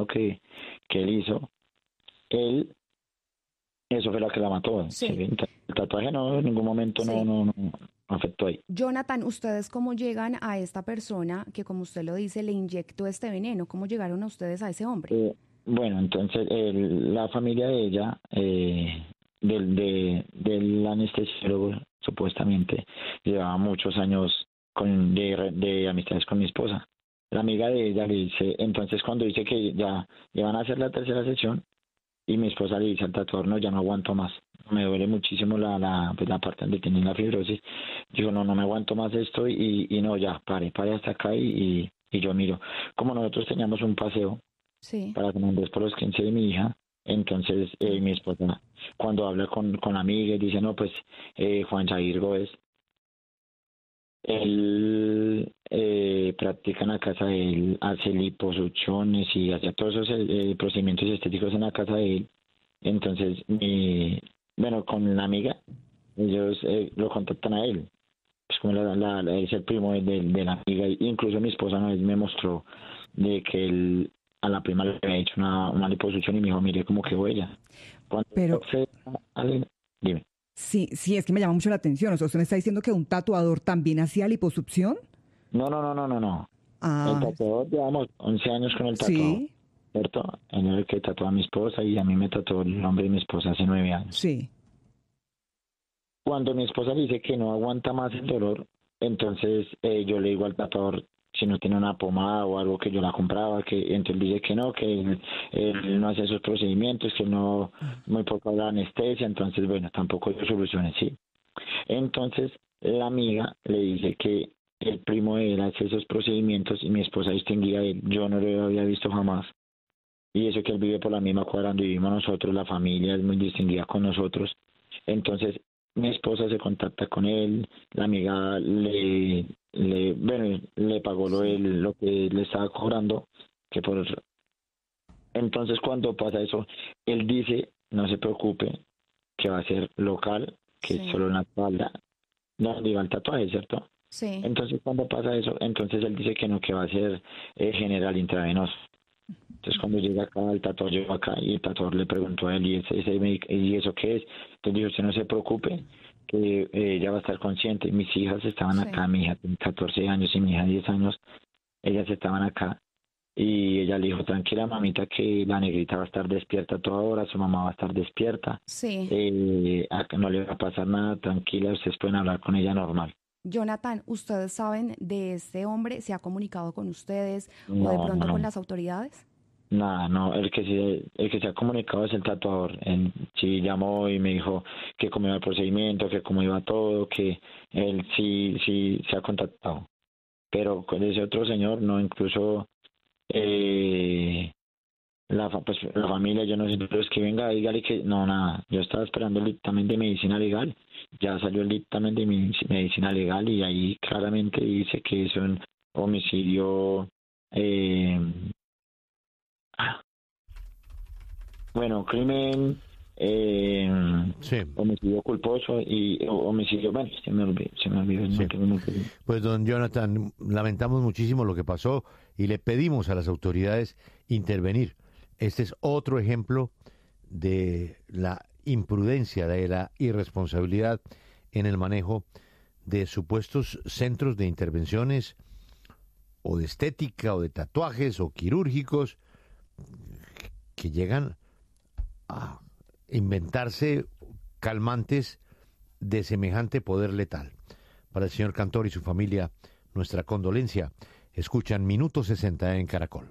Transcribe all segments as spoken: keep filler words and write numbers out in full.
asesinato que, que él hizo, él, eso fue lo que la mató. Sí. ¿Sí? El tatuaje no, en ningún momento Sí. no, no, no afectó ahí. Jonathan, ¿ustedes cómo llegan a esta persona que, como usted lo dice, le inyectó este veneno? ¿Cómo llegaron a ustedes a ese hombre? Eh, bueno, entonces el, la familia de ella, eh, del, de, del anestesiólogo, supuestamente, llevaba muchos años con, de, de amistades con mi esposa. La amiga de ella le dice, entonces cuando dice que ya iban a hacer la tercera sesión, y mi esposa le dice al tatuador, no, ya no aguanto más, me duele muchísimo la, la, pues la parte donde tiene la fibrosis. Digo, no, no me aguanto más esto y, y no, ya, pare, pare hasta acá y, y, y yo miro. Como nosotros teníamos un paseo Sí. para San Andrés por los quince de mi hija, entonces eh, mi esposa cuando habla con, con la amiga y dice, no, pues eh, Juan Jair Gómez, él eh, practica en la casa de él, hace liposucciones y hace todos esos eh, procedimientos estéticos en la casa de él. Entonces, mi, bueno, con la amiga, ellos eh, lo contactan a él. Pues como la, la, la- es el primo de, de- de la amiga. Incluso mi esposa una vez me mostró de que él a la prima le había hecho una, una liposucción y me dijo, mire cómo quedó ella. Cuando Pero fue a- a- dime. sí, sí, es que me llama mucho la atención. O sea, usted me está diciendo que un tatuador también hacía liposucción. No, no, no, no, no, no. El Ah, tatuador, llevamos once años con el tatuador, sí, ¿cierto? En el que tatuó a mi esposa y a mí me tatuó el nombre de mi esposa hace nueve años. sí. Cuando mi esposa dice que no aguanta más el dolor, entonces eh, yo le digo al tatuador si no tiene una pomada o algo que yo la compraba, que entonces dice que no, que él, él no hace esos procedimientos, que no, muy poco la anestesia, entonces bueno, tampoco hay soluciones, sí. Entonces la amiga le dice que el primo de él hace esos procedimientos y mi esposa distinguía de él, yo no lo había visto jamás. Y eso que él vive por la misma cuadra donde vivimos nosotros, la familia es muy distinguida con nosotros. Entonces mi esposa se contacta con él, la amiga le, le bueno, le pagó lo, de- lo que le estaba cobrando, que por entonces cuando pasa eso, él dice, no se preocupe, que va a ser local, que es Sí. solo en la espalda, donde iba el tatuaje, ¿cierto? Sí. Entonces cuando pasa eso, entonces él dice que no, que va a ser eh, general intravenoso. Entonces cuando llega acá, el tatuador llegó acá y el tatuador le preguntó a él, ¿y, ese, ese medic- ¿y eso qué es? Entonces dijo, usted no se preocupe, que eh, ella va a estar consciente. Mis hijas estaban Sí. acá, mi hija tiene catorce años y mi hija diez años, ellas estaban acá. Y ella le dijo, tranquila mamita, que la negrita va a estar despierta toda hora, su mamá va a estar despierta, Sí. eh, acá no le va a pasar nada, tranquila, ustedes pueden hablar con ella normal. Jonathan, ¿ustedes saben de este hombre? ¿Se ha comunicado con ustedes o de No, pronto no, con no. las autoridades? Nada, no, el que se, el que se ha comunicado es el tatuador. Él sí llamó y me dijo que cómo iba el procedimiento, que cómo iba todo, que él sí, sí se ha contactado. Pero con ese otro señor, no, incluso eh, la, fa- pues, la familia, yo no sé, pero es que venga, dígale que no, nada. Yo estaba esperando el dictamen de medicina legal, ya salió el dictamen de mi- medicina legal y ahí claramente dice que es un homicidio. Eh, Bueno, crimen, eh, Sí. homicidio culposo y o- homicidio, bueno, se me olvidó, se me olvidó el Sí. nombre, no sé. Pues don Jonathan, lamentamos muchísimo lo que pasó y le pedimos a las autoridades intervenir. Este es otro ejemplo de la imprudencia, de la irresponsabilidad en el manejo de supuestos centros de intervenciones o de estética o de tatuajes o quirúrgicos que llegan a inventarse calmantes de semejante poder letal. Para el señor Cantor y su familia, nuestra condolencia. Escuchan Minuto sesenta en Caracol.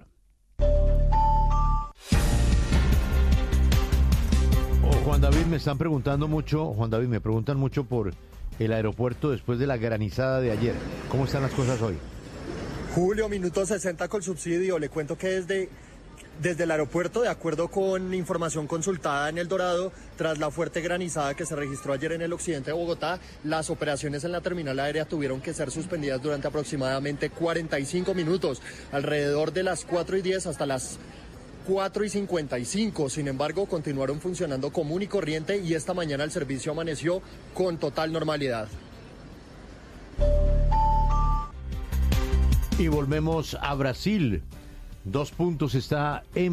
Oh, Juan David, me están preguntando mucho, Juan David, me preguntan mucho por el aeropuerto después de la granizada de ayer. ¿Cómo están las cosas hoy? Julio, minuto sesenta con subsidio. Le cuento que desde, desde el aeropuerto, de acuerdo con información consultada en El Dorado, tras la fuerte granizada que se registró ayer en el occidente de Bogotá, las operaciones en la terminal aérea tuvieron que ser suspendidas durante aproximadamente cuarenta y cinco minutos, alrededor de las cuatro y diez hasta las cuatro y cincuenta y cinco. Sin embargo, continuaron funcionando común y corriente y esta mañana el servicio amaneció con total normalidad. Y volvemos a Brasil. Dos puntos está en